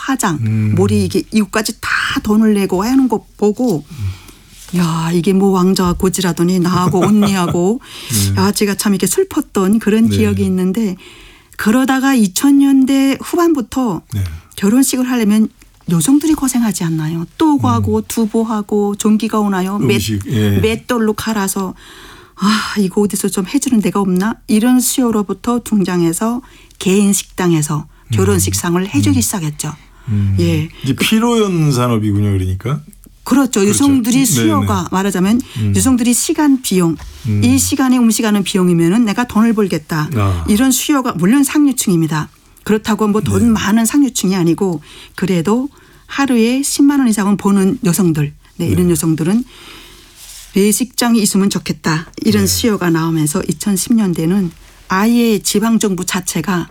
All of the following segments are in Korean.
화장, 머리 이게 이것까지 다 돈을 내고 하는 거 보고 야 이게 뭐 왕자와 고지라더니 나하고 언니하고 야 제가 참 이렇게 슬펐던 그런 기억이 있는데 그러다가 2000년대 후반부터 결혼식을 하려면 여성들이 고생하지 않나요? 또하고 두부하고 전기가 오나요? 맷돌로 갈아서 아 이거 어디서 좀 해주는 데가 없나? 이런 수요로부터 등장해서 개인 식당에서 결혼식상을 해주기 시작했죠. 예. 이제 피로연 산업이군요, 그러니까. 그렇죠. 여성들이 수요가 말하자면 여성들이 시간 비용 이 시간에 음식하는 비용이면은 내가 돈을 벌겠다. 이런 수요가 물론 상류층입니다. 그렇다고 뭐 돈 많은 상류층이 아니고 그래도 하루에 10만 원 이상은 버는 여성들 이런 여성들은 외식장이 있으면 좋겠다. 이런 수요가 나오면서 2010년대는 아예 지방정부 자체가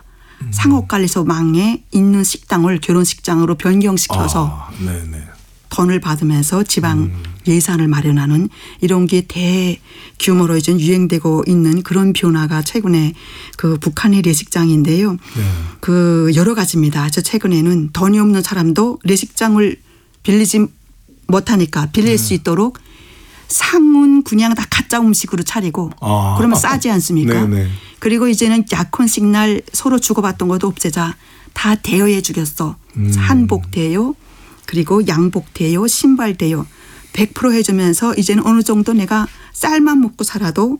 상업관리소망에 있는 식당을 결혼식장으로 변경시켜서 돈을 받으면서 지방 예산을 마련하는 이런 게 대규모로 이제 유행되고 있는 그런 변화가 최근에 그 북한의 레식장인데요. 그 여러 가지입니다. 저 최근에는 돈이 없는 사람도 레식장을 빌리지 못하니까 빌릴 수 있도록 상은 그냥 다 가짜 음식으로 차리고 그러면 싸지 않습니까? 그리고 이제는 약혼식 날 서로 주고받던 것도 없애자 다 대여해 주겠어. 한복 대여 그리고 양복 대여 신발 대여 100% 해주면서 이제는 어느 정도 내가 쌀만 먹고 살아도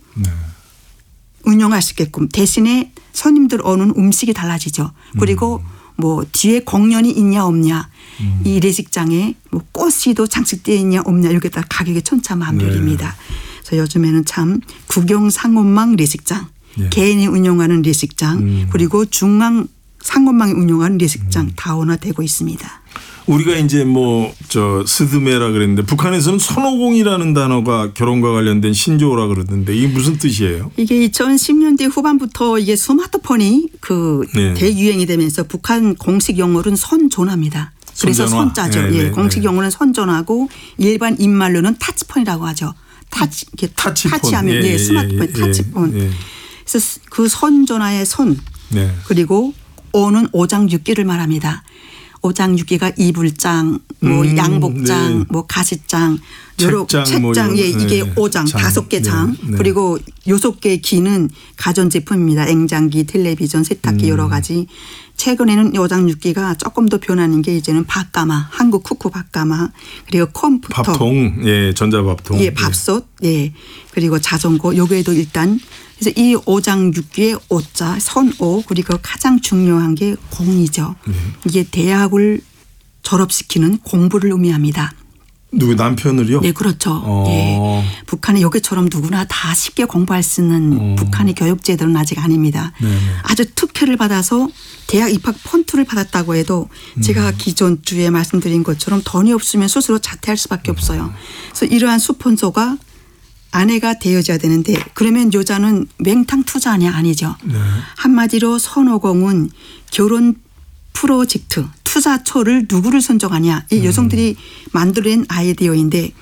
운영할 수 있게끔 대신에 손님들 오는 음식이 달라지죠. 그리고 뭐 뒤에 공연이 있냐 없냐 이 레식장에 뭐 꽃이도 장식되어 있냐 없냐 이렇게 따라 가격이 천차만별입니다. 그래서 요즘에는 참 국영 상업망 레식장 개인이 운영하는 레식장 그리고 중앙 상업망이 운영하는 레식장 다원화되고 있습니다. 우리가 이제 뭐 저 스드메라 그랬는데 북한에서는 손오공이라는 단어가 결혼과 관련된 신조어라 그러던데 이게 무슨 뜻이에요? 이게 2010년대 후반부터 이게 스마트폰이 그 대유행이 되면서 북한 공식 영어로는 손전화입니다. 그래서 손자죠. 예, 공식 영어는 손전화고 일반 입말로는 타치폰이라고 하죠. 타치하면 스마트폰 타치폰. 그래서 그 손전화의 손 그리고 오는 오장육기를 말합니다. 오장육기가 이불장, 뭐 양복장, 뭐 가시장, 여러 책장, 뭐 이게 5장, 5개 장, 그리고 6개의 기는 가전제품입니다. 냉장기, 텔레비전, 세탁기 여러 가지. 최근에는 오장육기가 조금 더 변하는 게 이제는 밥가마, 한국 쿠쿠 밥가마, 그리고 컴퓨터. 밥통, 전자밥통. 밥솥, 그리고 자전거, 요게도 일단 그래서 이 오장육기의 오자, 손오 그리고 가장 중요한 게 공이죠. 이게 대학을 졸업시키는 공부를 의미합니다. 누구 남편을요? 네, 그렇죠. 북한의 여기처럼 누구나 다 쉽게 공부할 수 있는 북한의 교육제도는 아직 아닙니다. 아주 특혜를 받아서 대학 입학 폰트를 받았다고 해도 제가 기존 주에 말씀드린 것처럼 돈이 없으면 스스로 자퇴할 수밖에 없어요. 그래서 이러한 스폰서가 아내가 되어져야 되는데 그러면 여자는 맹탕 투자하냐 아니죠. 한마디로 손오공은 결혼 프로젝트 투자처를 누구를 선정하냐 이 여성들이 만들어낸 아이디어인데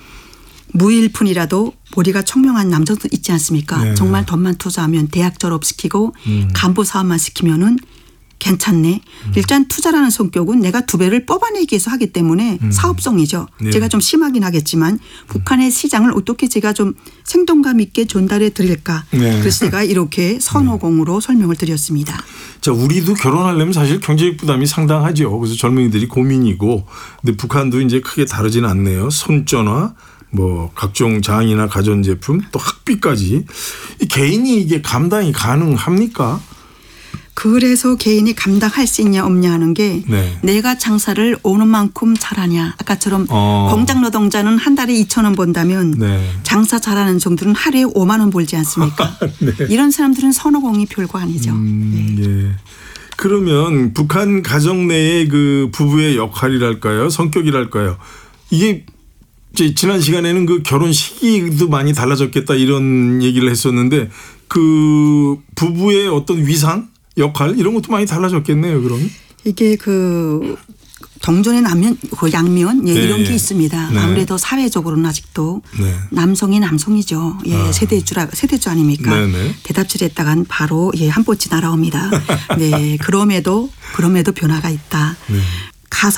무일푼이라도 머리가 청명한 남자도 있지 않습니까? 정말 돈만 투자하면 대학 졸업시키고 간부 사업만 시키면은 괜찮네. 일단 투자라는 성격은 내가 2배를 뽑아내기 위해서 하기 때문에 사업성이죠. 제가 좀 심하긴 하겠지만 북한의 시장을 어떻게 제가 좀 생동감 있게 전달해 드릴까. 그래서 제가 이렇게 선호공으로 설명을 드렸습니다. 자, 우리도 결혼하려면 사실 경제적 부담이 상당하죠. 그래서 젊은이들이 고민이고 근데 북한도 이제 크게 다르지는 않네요. 손전화 뭐 각종 장이나 가전제품 또 학비까지 이 개인이 이게 감당이 가능합니까? 그래서 개인이 감당할 수 있냐 없냐 하는 게 내가 장사를 어느 만큼 잘하냐. 아까처럼 공장 노동자는 한 달에 2,000원 번다면 장사 잘하는 정도는 하루에 5만 원 벌지 않습니까? 이런 사람들은 선호공이 별거 아니죠. 그러면 북한 가정 내의 그 부부의 역할이랄까요? 성격이랄까요? 이게 지난 시간에는 그 결혼 시기도 많이 달라졌겠다 이런 얘기를 했었는데 그 부부의 어떤 위상? 역할 이런 것도 많이 달라졌겠네요. 그럼 이게 그 동전의 남면, 그 양면 이런 게 있습니다. 아무래도 사회적으로는 아직도 남성이 남성이죠. 세대주 아닙니까? 대답질 했다간 바로 한 뻗치 날아옵니다. 그럼에도 변화가 있다.